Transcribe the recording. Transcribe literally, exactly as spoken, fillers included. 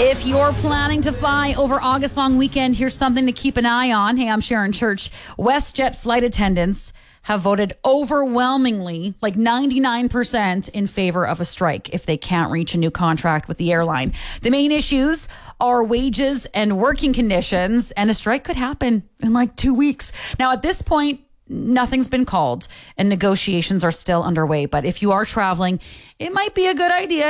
If you're planning to fly over August long weekend, here's something to keep an eye on. Hey, I'm Sharon Church. WestJet flight attendants have voted overwhelmingly, like ninety-nine percent, in favor of a strike if they can't reach a new contract with the airline. The main issues are wages and working conditions, and a strike could happen in like two weeks. Now, at this point, nothing's been called and negotiations are still underway. But if you are traveling, it might be a good idea